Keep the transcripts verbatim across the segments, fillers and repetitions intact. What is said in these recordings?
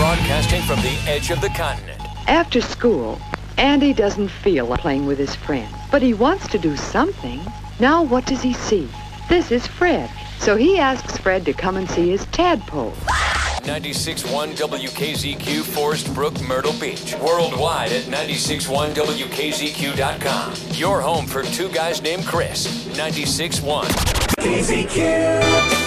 Broadcasting from the edge of the continent. After school, Andy doesn't feel like playing with his friends, but he wants to do something. Now what does he see? This is Fred. So he asks Fred to come and see his tadpole. ninety-six point one W K Z Q, Forest Brook, Myrtle Beach. Worldwide at ninety-six point one W K Z Q dot com. Your home for two guys named Chris. ninety-six point one K Z Q.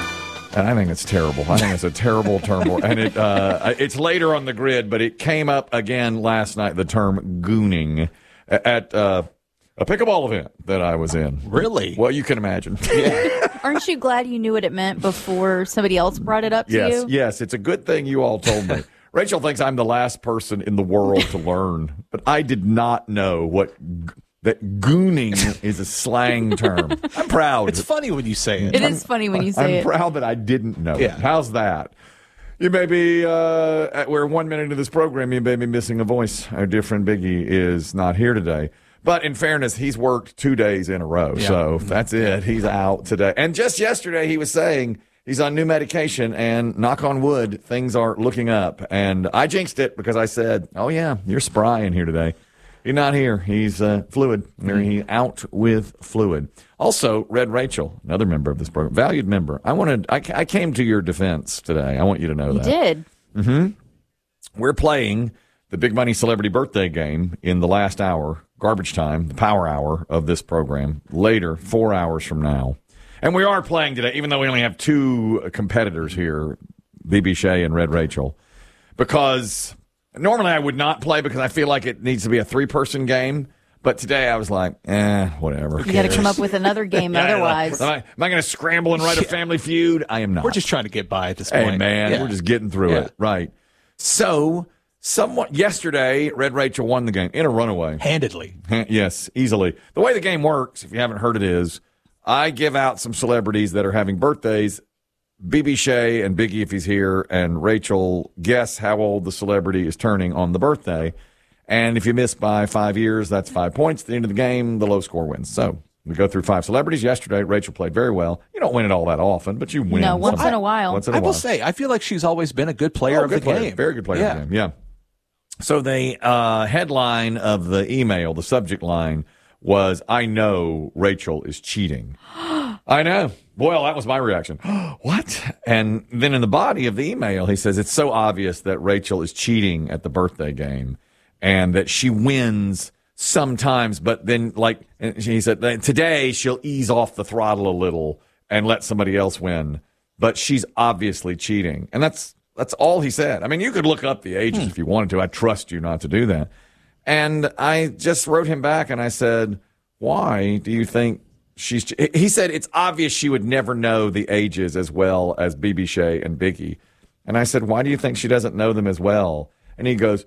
And I think it's terrible. I think it's a terrible term. And it uh, it's later on the grid, but it came up again last night, the term gooning, at uh, a pickleball event that I was in. Really? Well, you can imagine. Yeah. Aren't you glad you knew what it meant before somebody else brought it up to yes, you? Yes, it's a good thing you all told me. Rachel thinks I'm the last person in the world to learn, but I did not know what that gooning is a slang term. I'm proud. It's funny when you say it. It is funny when you say I'm it. I'm proud that I didn't know Yeah. it. How's that? You may be, uh, we're one minute into this program, you may be missing a voice. Our dear friend Biggie is not here today. But in fairness, he's worked two days in a row. Yeah. So that's it. He's out today. And just yesterday, he was saying he's on new medication, and knock on wood, things are looking up. And I jinxed it because I said, oh, yeah, you're spry in here today. He's not here. He's uh, fluid. Or he's out with fluid. Also, Red Rachel, another member of this program, valued member. I wanted. I, I came to your defense today. I want you to know You that. did. Mm-hmm. We're playing the Big Money Celebrity Birthday Game in the last hour, garbage time, the power hour of this program, later, four hours from now. And we are playing today, even though we only have two competitors here, B B Shea and Red Rachel, because normally I would not play because I feel like it needs to be a three-person game. But today I was like, eh, whatever. You got to come up with another game Yeah, otherwise. Am I, am I going to scramble and write a Family Feud? I am not. We're just trying to get by at this Hey, point. man, Yeah. we're just getting through Yeah. it. Right. So, somewhat yesterday, Red Rachel won the game in a runaway. Handedly. Yes, easily. The way the game works, if you haven't heard it, is I give out some celebrities that are having birthdays. B B Shea and Biggie, if he's here, and Rachel guess how old the celebrity is turning on the birthday. And if you miss by five years, that's five points. At the end of the game, the low score wins. So we go through five celebrities. Yesterday, Rachel played very well. You don't win it all that often, but you win. No, once some- in a while. Once in a I while. will say, I feel like she's always been a good player Oh, of good the player. game. Very good player yeah. of the game, yeah. So the uh, headline of the email, the subject line, was, I know Rachel is cheating. I know. Well, that was my reaction. What? And then in the body of the email, he says, it's so obvious that Rachel is cheating at the birthday game and that she wins sometimes, but then, like, and he said, today she'll ease off the throttle a little and let somebody else win, but she's obviously cheating. And that's that's all he said. I mean, you could look up the ages Hmm. if you wanted to. I trust you not to do that. And I just wrote him back and I said, why do you think she's, he said, it's obvious she would never know the ages as well as B B Shea and Biggie. And I said, why do you think she doesn't know them as well? And he goes,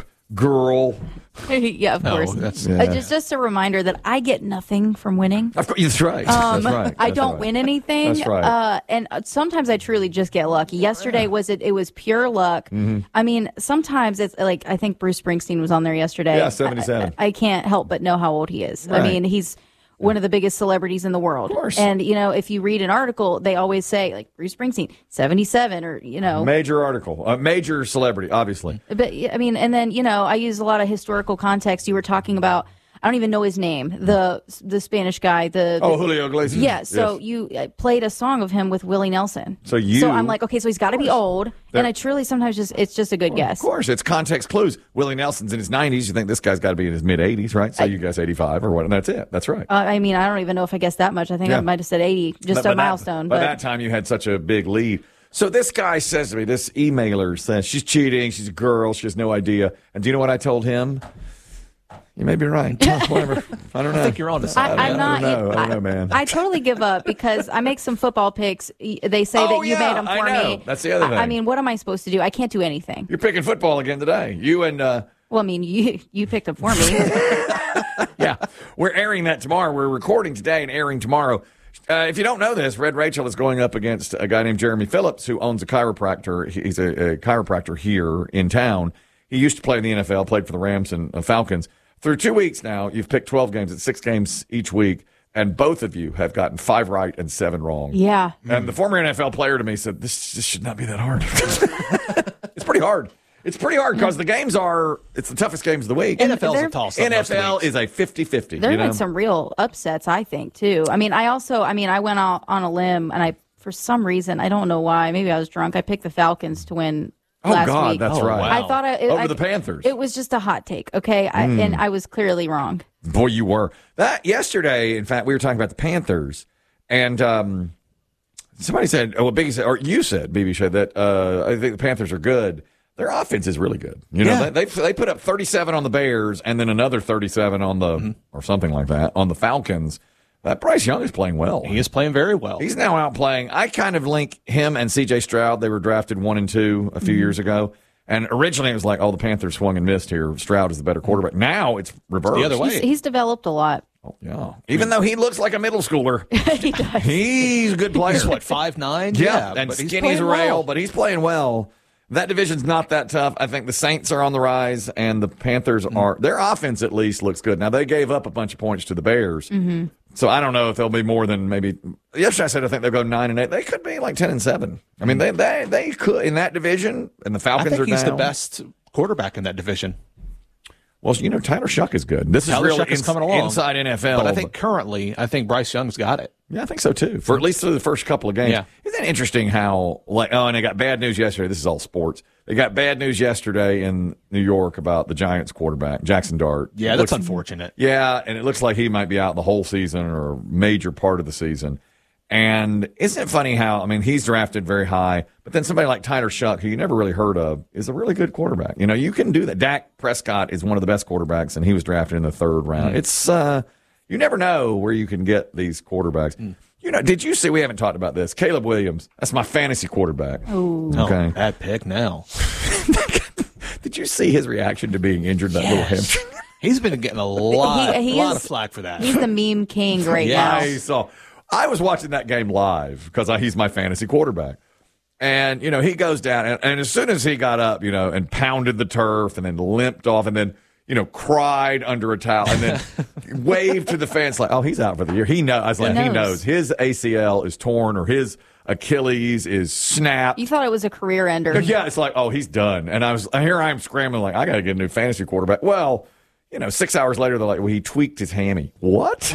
girl. Yeah, of No, course. that's- Uh, just, just a reminder that I get nothing from winning. Of course, that's right. Um, that's right. I That's don't right. win anything. That's right. Uh, and uh, sometimes I truly just get lucky. Yesterday was it? It was pure luck. Mm-hmm. I mean, sometimes it's like I think Bruce Springsteen was on there yesterday. Yeah, seventy-seven. I, I can't help but know how old he is. I Right. mean, he's one of the biggest celebrities in the world. Of course. And you know, if you read an article, they always say like Bruce Springsteen, seventy-seven, or you know, Major article. A major celebrity, obviously. but I mean, and then you know, I use a lot of historical context. You were talking about. I don't even know his name. The the Spanish guy. The, Oh, the Julio Iglesias. yeah. So Yes. you uh, played a song of him with Willie Nelson. So you- So I'm like, okay, so he's got to be old, There- and I truly sometimes just it's just a good guess. Of course, it's context clues. Willie Nelson's in his nineties. You think this guy's got to be in his mid eighties, right? So you guess eighty-five or what? And that's it. That's right. Uh, I mean, I don't even know if I guessed that much. I think Yeah. I might have said eighty, just But a by milestone. That, by but that time, you had such a big lead. So this guy says to me, this emailer says, she's cheating. She's a girl. She has no idea. And do you know what I told him? You may be right. Well, whatever. I don't know. I think you're on the I, side. I'm I not. don't know. I don't know, man. I totally give up because I make some football picks. They say Oh, that you yeah, made them I for know. me. That's the other I, I thing. mean, what am I supposed to do? I can't do anything. You're picking football again today. You and, uh, Well, I mean, you you picked them for me. yeah, we're airing that tomorrow. We're recording today and airing tomorrow. Uh, if you don't know this, Red Rachel is going up against a guy named Jeremy Phillips, who owns a chiropractor. He's a, a chiropractor here in town. He used to play in the N F L, played for the Rams and uh, Falcons. Through two weeks now, you've picked twelve games. It's six games each week. and both of you have gotten five right and seven wrong. Yeah. And the former N F L player to me said, this, this should not be that hard. It's pretty hard. It's pretty hard because the games are, it's the toughest games of the week. N F L's they're- a toss. N F L is a fifty-fifty. There you have know? been some real upsets, I think, too. I mean, I also, I mean, I went out on a limb, and I, for some reason, I don't know why, maybe I was drunk. I picked the Falcons to win Oh, last God, week. that's Oh, right. wow. I thought I, it, Over I- the Panthers. It was just a hot take, okay, I, and I was clearly wrong. Boy, you were. That yesterday, in fact, we were talking about the Panthers, and um, somebody said, oh, well, Biggie said, or you said, B B said that uh, I think the Panthers are good. Their offense is really good. You know, Yeah. they, they they put up thirty-seven on the Bears and then another thirty-seven on the, mm-hmm. or something like that, on the Falcons. That Bryce Young is playing well. He is playing very well. He's now out playing. I kind of link him and C J Stroud. They were drafted one and two a few mm-hmm. years ago. And originally it was like, oh, the Panthers swung and missed here. Stroud is the better quarterback. Now it's reversed. the other way. He's, he's developed a lot. Oh, yeah. Even though he looks like a middle schooler. He does. He's a good player. He's what, five nine? Yeah, Yeah, and but he's skinny as a playing rail, well. but he's playing well. That division's not that tough. I think the Saints are on the rise, and the Panthers Mm-hmm. are. Their offense, at least, looks good. Now, they gave up a bunch of points to the Bears. Mm-hmm. So I don't know if they'll be more than maybe. Yesterday I said I think they'll go nine and eight. They could be like ten and seven. I mean, they they they could in that division, and the I Falcons think are he's down. the best quarterback in that division. Well, you know, Tyler Shuck is good. This Tyler is really Shuck is ins- coming along. inside N F L. But I think currently, I think Bryce Young's got it. Yeah, I think so too. For at least through the first couple of games. Yeah. Isn't that interesting how, like, oh, and they got bad news yesterday. This is all sports. They got bad news yesterday in New York about the Giants quarterback, Jackson Dart. Yeah, It that's looks- unfortunate. Yeah, and it looks like he might be out the whole season or a major part of the season. And isn't it funny how, I mean, he's drafted very high, but then somebody like Tyler Shuck, who you never really heard of, is a really good quarterback. You know, you can do that. Dak Prescott is one of the best quarterbacks, and he was drafted in the third round. Mm. It's, uh, you never know where you can get these quarterbacks. Mm. You know, did you see, we haven't talked about this, Caleb Williams, that's my fantasy quarterback. Ooh. Okay. Oh, bad pick now. Did you see his reaction to being injured, that Yes. little hamstring? He's been getting a lot, He- he lot is- of flack for that. He's the meme king right Yes. now. I saw. I was watching that game live because he's my fantasy quarterback. And, you know, he goes down, and, and as soon as he got up, you know, and pounded the turf and then limped off and then, you know, cried under a towel and then waved to the fans like, oh, he's out for the year. He knows. I was like, He he knows. knows. His A C L is torn or his Achilles is snapped. You thought it was a career ender. Yeah, it's like, oh, he's done. And I was here I am scrambling like, I got to get a new fantasy quarterback. Well, you know, six hours later, they're like, well, he tweaked his hammy. What?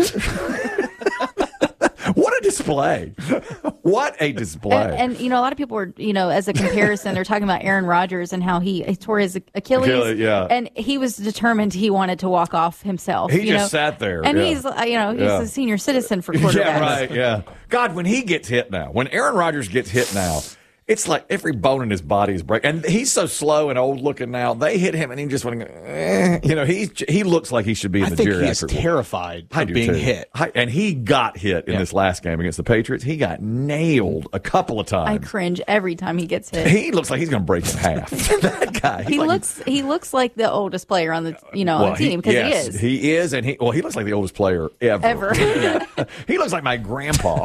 What a display. What a display. And, and, you know, a lot of people were, you know, as a comparison, they're talking about Aaron Rodgers and how he, he tore his Achilles. Achilles, yeah. And he was determined he wanted to walk off himself. He you just know? sat there, And yeah. he's, uh, you know, he's Yeah. a senior citizen for quarterbacks. Yeah, right, yeah. God, when he gets hit now, when Aaron Rodgers gets hit now, it's like every bone in his body is breaking. And he's so slow and old looking now. They hit him and he just went, eh. You know, he he looks like he should be in I the think he is geriatric ward. terrified I of do being too. hit. I, and he got hit in Yeah. this last game against the Patriots. He got nailed a couple of I times. cringe every time he gets hit. He looks like he's going to break in half. That guy. he's He like- looks he looks like the oldest player on the you know on the team because yes, he is He is, and he well, he looks like the oldest player ever. ever. He looks like my grandpa.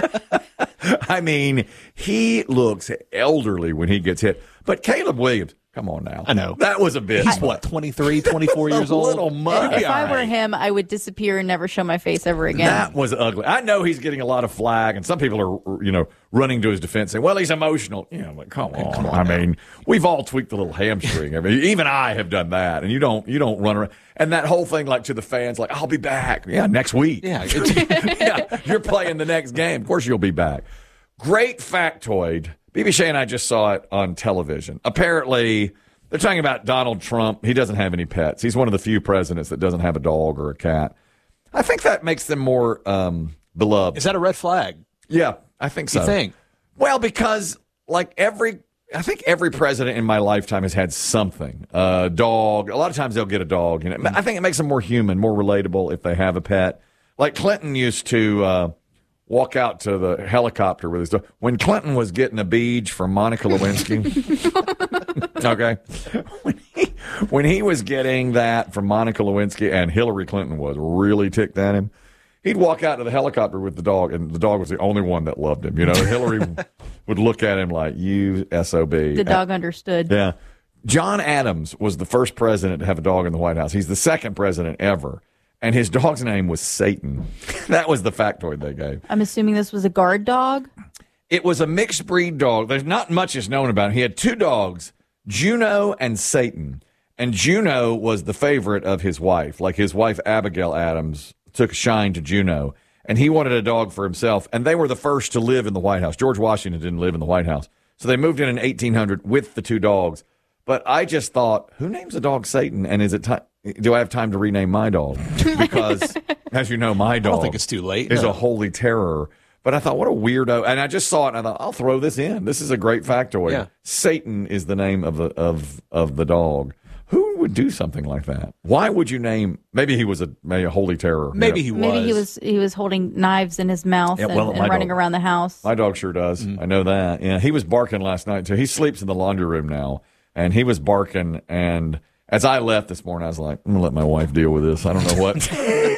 I mean, he looks elderly when he gets hit. But Caleb Williams, come on now. I know. That was a bit. He's what, twenty-three, twenty-four years a old? little much. If I were him, I would disappear and never show my face ever again. That was ugly. I know he's getting a lot of flack, and some people are, you know, running to his defense saying, well, he's emotional. You know, like, come on. come on I now. mean, we've all tweaked a little hamstring. I mean, even I have done that, and you don't you don't run around. And that whole thing, like, to the fans, like, I'll be back. Yeah, next week. Yeah, it's- Yeah, you're playing the next game. Of course you'll be back. Great factoid. B B Shea and I just saw it on television. Apparently, they're talking about Donald Trump. He doesn't have any pets. He's one of the few presidents that doesn't have a dog or a cat. I think that makes them more um, beloved. Is that a red flag? Yeah, I think so. You think? Well, because like every, I think every president in my lifetime has had something. A dog. A lot of times they'll get a dog. You know, I think it makes them more human, more relatable if they have a pet. Like Clinton used to uh, walk out to the helicopter with his dog. When Clinton was getting a beach from Monica Lewinsky. Okay. When he, when he was getting that from Monica Lewinsky and Hillary Clinton was really ticked at him, he'd walk out to the helicopter with the dog, and the dog was the only one that loved him. You know, Hillary would look at him like, you S O B. The dog understood. Yeah. John Adams was the first president to have a dog in the White House. He's the second president ever. and his dog's name was Satan. That was the factoid they gave. I'm assuming this was a guard dog. It was a mixed breed dog. There's not much is known about him. He had two dogs, Juno and Satan. And Juno was the favorite of his wife. Like his wife, Abigail Adams, took a shine to Juno. And he wanted a dog for himself. And they were the first to live in the White House. George Washington didn't live in the White House. So they moved in in eighteen hundred with the two dogs. But I just thought, who names a dog Satan? And is it time? Do I have time to rename my dog? Because, as you know, my dog I don't think it's too late. is no. a holy terror. But I thought, what a weirdo. And I just saw it, and I thought, I'll throw this in. This is a great factoid. Yeah. Satan is the name of the of of the dog. Who would do something like that? Why would you name? Maybe he was a maybe a holy terror. Maybe you know? he was. Maybe he was he was holding knives in his mouth Yeah, and, well, and my running dog- around the house. My dog sure does. Mm-hmm. I know that. Yeah, he was barking last night too. He sleeps in the laundry room now, and he was barking. And as I left this morning, I was like, I'm gonna let my wife deal with this. I don't know what.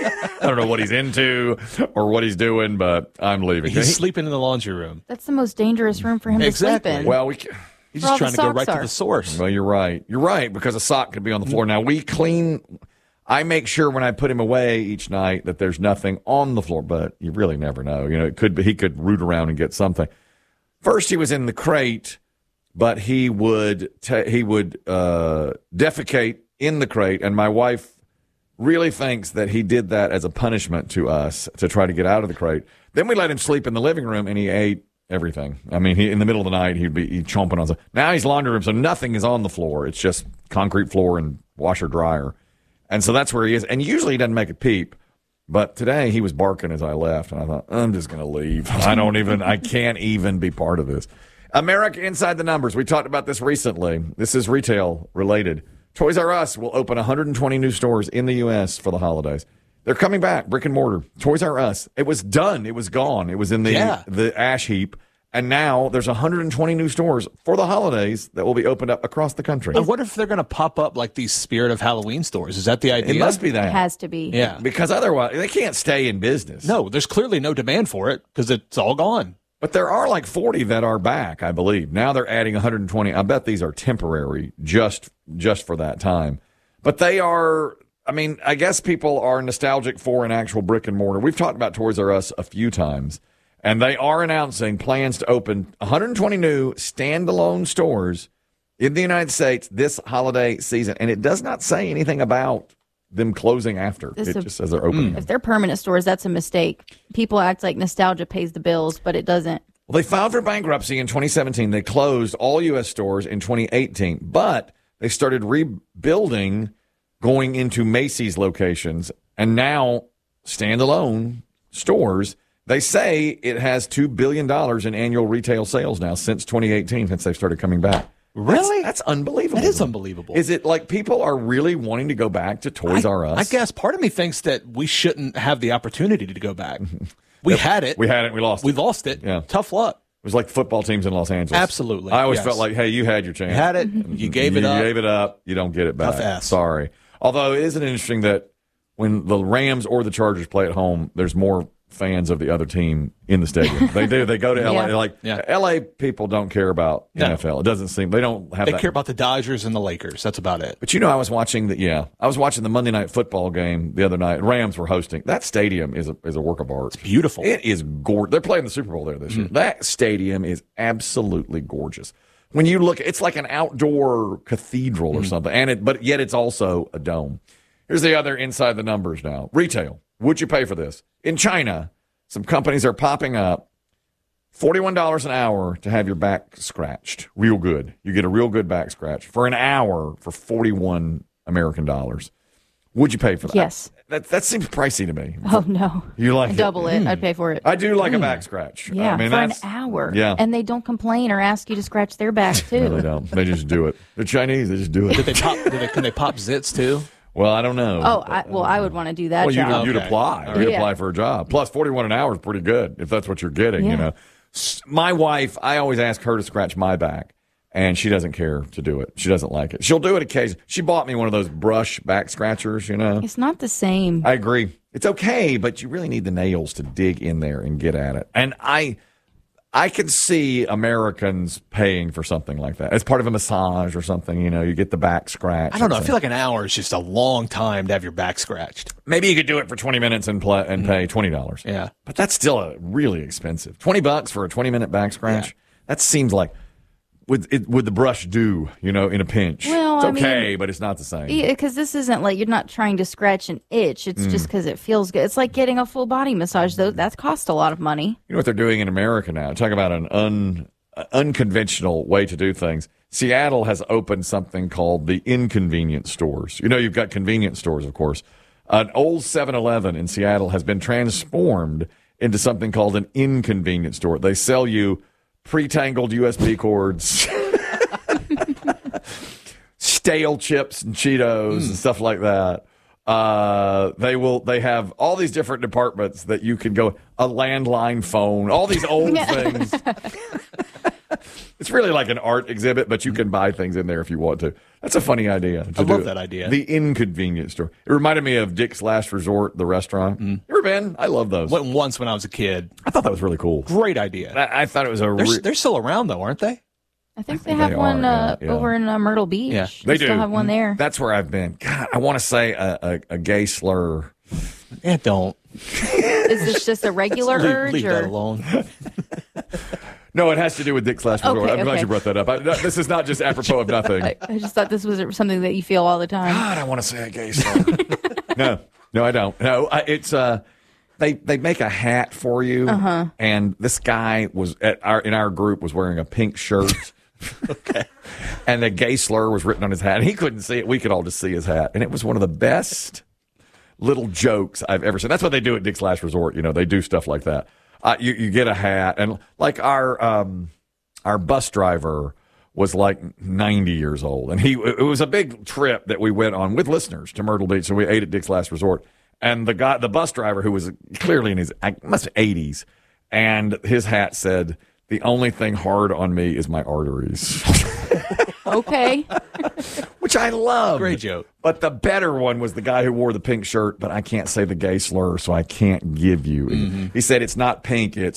I don't know what he's into or what he's doing, but I'm leaving. He's He- sleeping in the laundry room. That's the most dangerous room for him Exactly. to sleep in. well, we. Can, He's Where all just the trying to go socks right are. to the source. Well, you're right. You're right, because a sock could be on the floor. Now, we clean. I make sure when I put him away each night that there's nothing on the floor, but you really never know. You know, it could be, he could root around and get something. First, he was in the crate, but he would ta he would uh, defecate in the crate, and my wife really thinks that he did that as a punishment to us to try to get out of the crate. Then we let him sleep in the living room, and he ate everything. I mean, he, in the middle of the night, he'd be he'd chomping on something. Now he's laundry room, so nothing is on the floor. It's just concrete floor and washer dryer. And so that's where he is. And usually he doesn't make a peep. But today he was barking as I left. And I thought, I'm just going to leave. I don't even, I can't even be part of this. America Inside the Numbers. We talked about this recently. This is retail related. Toys R Us will open one hundred twenty new stores in the U S for the holidays. They're coming back, brick and mortar. Toys R Us. It was done. It was gone. It was in the Yeah. the ash heap. And now there's one hundred twenty new stores for the holidays that will be opened up across the country. I wonder if they're going to pop up like these Spirit of Halloween stores. Is that the idea? It must be It that. has to be. Yeah. Because otherwise, they can't stay in business. No, there's clearly no demand for it because it's all gone. But there are like forty that are back, I believe. Now they're adding one hundred twenty. I bet these are temporary, just just for that time. But they are, I mean, I guess people are nostalgic for an actual brick and mortar. We've talked about Toys R Us a few times, and they are announcing plans to open one hundred twenty new standalone stores in the United States this holiday season. And it does not say anything about them closing after. This it is- just says they're opening. If they're permanent stores, that's a mistake. People act like nostalgia pays the bills, but it doesn't. Well, they filed for bankruptcy in twenty seventeen. They closed all U S stores in twenty eighteen, but they started rebuilding going into Macy's locations and now standalone stores. They say it has two billion dollars in annual retail sales now since twenty eighteen, since they started coming back. Really? That's, that's unbelievable. That is unbelievable. Is it like people are really wanting to go back to Toys I, R Us? I guess part of me thinks that we shouldn't have the opportunity to go back. We had it. We had it. We lost We it. lost it. Yeah. Tough luck. It was like the football teams in Los Angeles. Absolutely, I always yes. felt like, hey, you had your chance. You had it. You gave it you up. gave it up. You don't get it back. Tough ass. Sorry. Although, isn't it interesting that when the Rams or the Chargers play at home, there's more fans of the other team in the stadium. They do. They go to L A. Yeah. Like Yeah. L A people don't care about No. N F L. It doesn't seem they don't have They that. care about the Dodgers and the Lakers. That's about it. But you know, I was watching the yeah, I was watching the Monday Night Football game the other night. Rams were hosting. That stadium is a is a work of art. It's beautiful. It is gorgeous. They're playing the Super Bowl there this year. That stadium is absolutely gorgeous. When you look, it's like an outdoor cathedral or something, and it but yet it's also a dome. Here's the other inside the numbers now. Retail. Would you pay for this? In China, some companies are popping up. forty-one dollars an hour to have your back scratched. Real good. You get a real good back scratch for an hour for forty-one American dollars. Would you pay for that? Yes. That that seems pricey to me. Oh, no. You like it? Double it. I'd pay for it. I do like a back scratch. Yeah, I mean, for an that's, hour. Yeah. And they don't complain or ask you to scratch their back, too. No, they don't. They just do it. They're Chinese. They just do Did it. they pop? Did they, can they pop zits too? Well, I don't know. Oh, I, well, I would want to do that Well, you'd, job. you'd Okay. apply. All You'd right. apply Yeah. for a job. Plus, forty-one an hour is pretty good if that's what you're getting, you Yeah. know. S- My wife, I always ask her to scratch my back, and she doesn't care to do it. She doesn't like it. She'll do it occasionally. She bought me one of those brush back scratchers, you know. It's not the same. I agree. It's okay, but you really need the nails to dig in there and get at it. And I I can see Americans paying for something like that. As part of a massage or something, you know, you get the back scratch. I don't know. I feel like an hour is just a long time to have your back scratched. Maybe you could do it for twenty minutes and play, and pay twenty dollars. Yeah. But that's still a really expensive. twenty bucks for a twenty minute back scratch. Yeah. That seems like would it would the brush do, you know, in a pinch. Well, it's I okay, mean, but it's not the same. Because this isn't like you're not trying to scratch an itch. It's just because it feels good. It's like getting a full body massage, though. That costs a lot of money. You know what they're doing in America now? Talk about an un, uh, unconventional way to do things. Seattle has opened something called the inconvenience stores. You know, you've got convenience stores, of course. An old seven eleven in Seattle has been transformed into something called an inconvenience store. They sell you pre-tangled U S B cords, stale chips and Cheetos mm. and stuff like that. Uh, they will. They have all these different departments that you can go. A landline phone, all these old things. It's really like an art exhibit, but you can buy things in there if you want to. That's a funny idea. I love that idea. The inconvenience store. It reminded me of Dick's Last Resort, the restaurant. Mm. You ever been? I love those. Went once when I was a kid. I thought that was really cool. Great idea. I, I thought it was a. They're, Re- they're still around though, aren't they? I think, I think they have they one are, uh, yeah, yeah. over in uh, Myrtle Beach. Yeah, they, they do. still have one there. That's where I've been. God, I want to say a, a, a gay slur. Yeah, don't. Is this just a regular leave, urge? leave or? that alone. No, it has to do with Dick's Last Resort. Okay, I'm glad okay. you brought that up. I, no, this is not just apropos of nothing. I, I just thought this was something that you feel all the time. God, I want to say a gay slur. no, no, I don't. No, I, it's uh, they they make a hat for you, uh-huh. and this guy was at our in our group was wearing a pink shirt. Okay, and the gay slur was written on his hat. And he couldn't see it. We could all just see his hat, and it was one of the best little jokes I've ever seen. That's what they do at Dick's Last Resort. You know, they do stuff like that. Uh, you, you get a hat, and like our um, our bus driver was like ninety years old, and he it was a big trip that we went on with listeners to Myrtle Beach, so we ate at Dick's Last Resort, and the guy, the bus driver, who was clearly in his I must be eighties, and his hat said, "The only thing hard on me is my arteries." Okay. Which I love. Great joke. But the better one was the guy who wore the pink shirt, but I can't say the gay slur, so I can't give you. Mm-hmm. He said it's not pink, it's.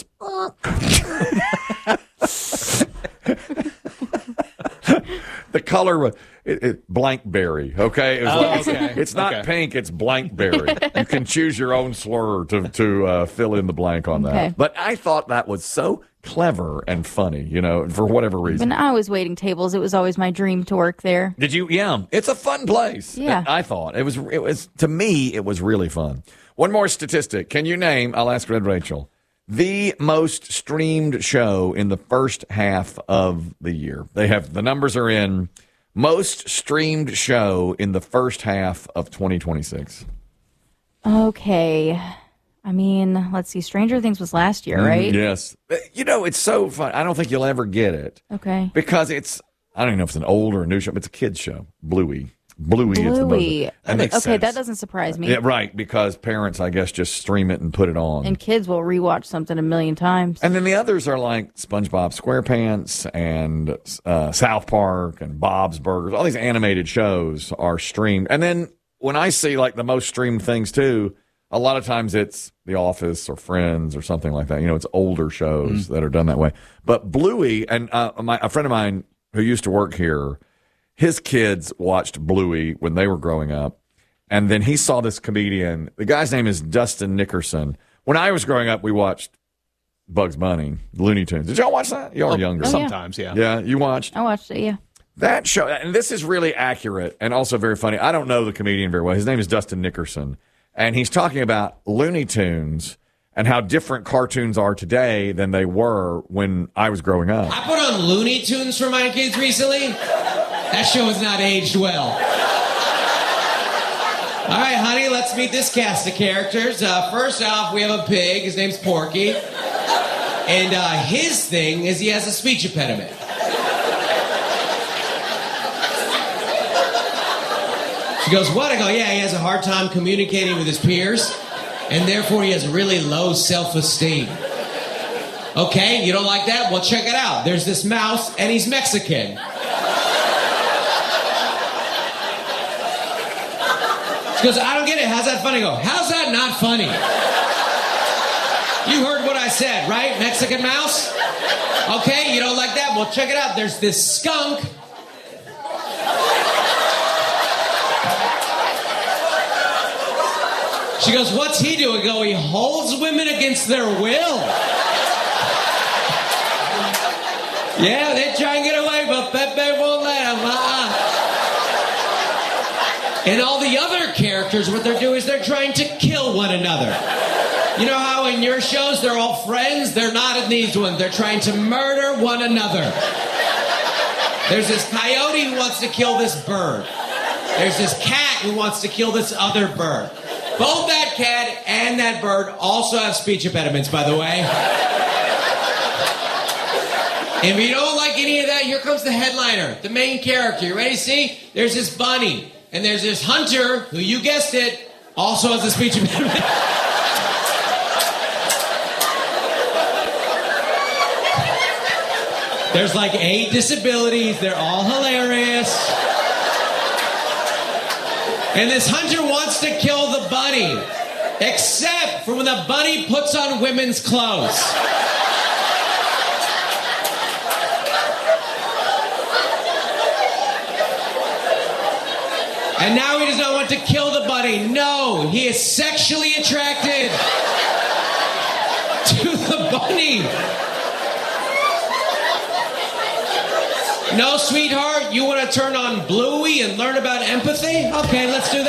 The color was it, it, blankberry, okay? It was Oh, like, okay. It's not Okay. pink, it's blankberry. You can choose your own slur to, to uh, fill in the blank on that. Okay. But I thought that was so clever and funny, you know, for whatever reason. When I was waiting tables, it was always my dream to work there. Did you? Yeah, it's a fun place. Yeah. I thought it was. It was to me. It was really fun. One more statistic. Can you name? I'll ask Red Rachel. The most streamed show in the first half of the year. They have the numbers are in. Most streamed show in the first half of twenty twenty-six. Okay. I mean, let's see. Stranger Things was last year, right? Mm, yes. You know, it's so fun. I don't think you'll ever get it. Okay. Because it's. I don't even know if it's an old or a new show. But it's a kids show. Bluey. Bluey. Is the Bluey. most, That makes Okay, sense. that doesn't surprise me. Yeah, right, because parents, I guess, just stream it and put it on. And kids will rewatch something a million times. And then the others are like SpongeBob SquarePants and uh, South Park and Bob's Burgers. All these animated shows are streamed. And then when I see like the most streamed things too, a lot of times it's The Office or Friends or something like that. You know, it's older shows mm. that are done that way. But Bluey, and uh, my, a friend of mine who used to work here, his kids watched Bluey when they were growing up, and then he saw this comedian. The guy's name is Dustin Nickerson. When I was growing up, we watched Bugs Bunny, Looney Tunes. Did y'all watch that? Y'all were Oh, younger. yeah. Sometimes, yeah. Yeah, you watched? I watched it, yeah. That show, and this is really accurate and also very funny. I don't know the comedian very well. His name is Dustin Nickerson, and he's talking about Looney Tunes and how different cartoons are today than they were when I was growing up. I put on Looney Tunes for my kids recently. That show has not aged well. All right, honey, let's meet this cast of characters. Uh, first off, we have a pig. His name's Porky. And uh, his thing is he has a speech impediment. She goes, what? I go, yeah, he has a hard time communicating with his peers, and therefore he has really low self-esteem. Okay, you don't like that? Well, check it out. There's this mouse, and he's Mexican. She goes, I don't get it. How's that funny? I go, how's that not funny? You heard what I said, right? Mexican mouse? Okay, you don't like that? Well, check it out. There's this skunk. She goes, what's he doing? I go, he holds women against their will. Yeah, they try and get away, but Pepe won't let them. Uh-uh. And all the other characters, what they're doing is they're trying to kill one another. You know how in your shows they're all friends? They're not in these ones. They're trying to murder one another. There's this coyote who wants to kill this bird. There's this cat who wants to kill this other bird. Both that cat and that bird also have speech impediments, by the way. If you don't like any of that, here comes the headliner, the main character. You ready to see? There's this bunny, and there's this hunter, who, you guessed it, also has a speech impediment. There's like eight disabilities. They're all hilarious. And this hunter wants to kill the bunny, except for when the bunny puts on women's clothes. And now he does not want to kill the bunny. No, he is sexually attracted to the bunny. No, sweetheart, you want to turn on Bluey and learn about empathy? Okay, let's do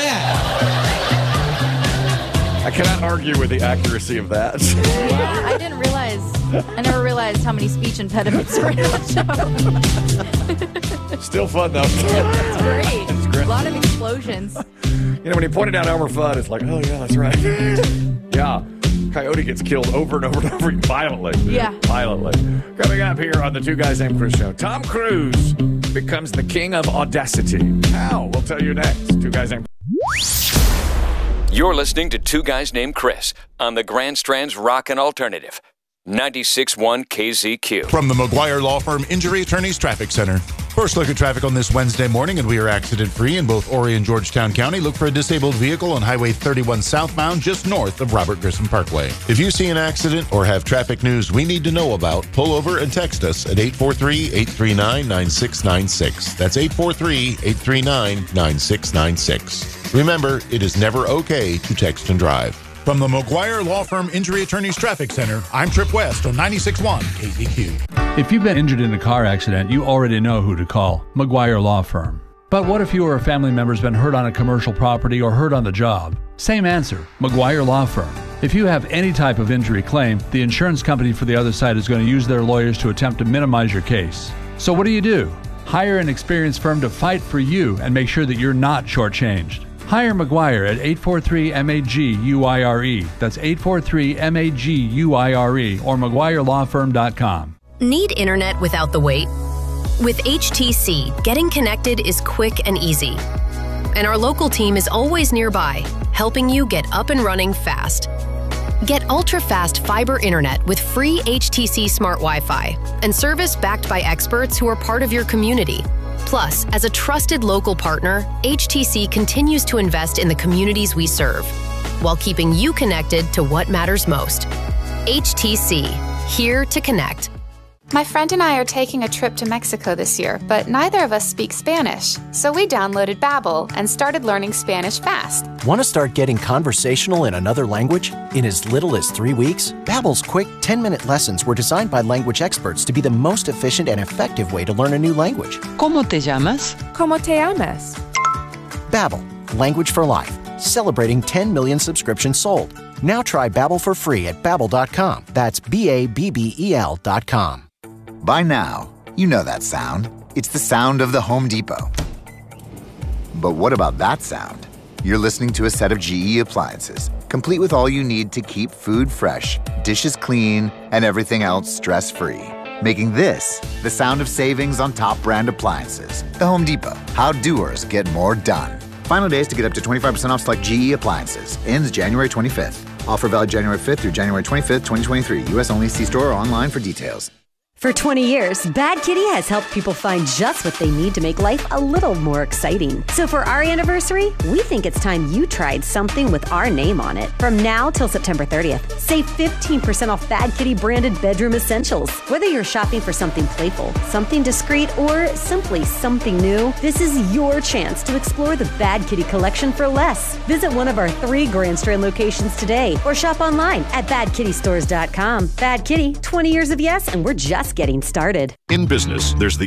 that. I cannot argue with the accuracy of that. Yeah, I didn't realize. I never realized how many speech impediments were in that show. Still fun, though. It's great. It's great. A lot of explosions. You know, when he pointed out Elmer Fudd, it's like, oh, yeah, that's right. Yeah. Coyote gets killed over and over and over violently. Yeah. Violently. Coming up here on the Two Guys Named Chris show, Tom Cruise becomes the king of audacity. How? We'll tell you next. Two Guys Named You're listening to Two Guys Named Chris on the Grand Strand's Rockin' Alternative. ninety-six point one K Z Q. From the McGuire Law Firm Injury Attorneys Traffic Center. First look at traffic on this Wednesday morning, and we are accident-free in both Horry and Georgetown County. Look for a disabled vehicle on Highway thirty-one southbound, just north of Robert Grissom Parkway. If you see an accident or have traffic news we need to know about, pull over and text us at eight four three, eight three nine, nine six nine six. That's eight four three, eight three nine, nine six nine six. Remember, it is never okay to text and drive. From the McGuire Law Firm Injury Attorneys Traffic Center, I'm Trip West on ninety-six point one K Z Q. If you've been injured in a car accident, you already know who to call, McGuire Law Firm. But what if you or a family member's been hurt on a commercial property or hurt on the job? Same answer, McGuire Law Firm. If you have any type of injury claim, the insurance company for the other side is going to use their lawyers to attempt to minimize your case. So what do you do? Hire an experienced firm to fight for you and make sure that you're not shortchanged. Hire McGuire at eight four three, M A G U I R E. That's eight four three, M A G U I R E or McGuire Law Firm dot com. Need internet without the wait? With H T C, getting connected is quick and easy. And our local team is always nearby, helping you get up and running fast. Get ultra-fast fiber internet with free H T C Smart Wi-Fi and service backed by experts who are part of your community. Plus, as a trusted local partner, H T C continues to invest in the communities we serve, while keeping you connected to what matters most. H T C, here to connect. My friend and I are taking a trip to Mexico this year, but neither of us speak Spanish. So we downloaded Babbel and started learning Spanish fast. Want to start getting conversational in another language? In as little as three weeks? Babbel's quick ten-minute lessons were designed by language experts to be the most efficient and effective way to learn a new language. ¿Cómo te llamas? ¿Cómo te llamas? Babbel, language for life. Celebrating ten million subscriptions sold. Now try Babbel for free at babbel dot com. That's B A B B E L dot com. By now, you know that sound. It's the sound of the Home Depot. But what about that sound? You're listening to a set of G E appliances, complete with all you need to keep food fresh, dishes clean, and everything else stress-free. Making this the sound of savings on top brand appliances. The Home Depot. How doers get more done. Final days to get up to twenty-five percent off select G E appliances. Ends January twenty-fifth. Offer valid January fifth through January twenty-fifth, twenty twenty-three. U S only. See store or online for details. For twenty years, Bad Kitty has helped people find just what they need to make life a little more exciting. So for our anniversary, we think it's time you tried something with our name on it. From now till September thirtieth, save fifteen percent off Bad Kitty branded bedroom essentials. Whether you're shopping for something playful, something discreet, or simply something new, this is your chance to explore the Bad Kitty collection for less. Visit one of our three Grand Strand locations today or shop online at bad kitty stores dot com. Bad Kitty, twenty years of yes, and we're just getting started. In business, there's the